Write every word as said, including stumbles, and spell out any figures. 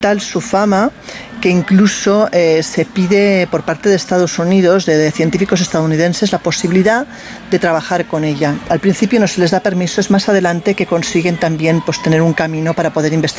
Tal su fama que incluso eh, se pide por parte de Estados Unidos, de, de científicos estadounidenses, la posibilidad de trabajar con ella. Al principio no se les da permiso, es más adelante que consiguen también pues, tener un camino para poder investigar.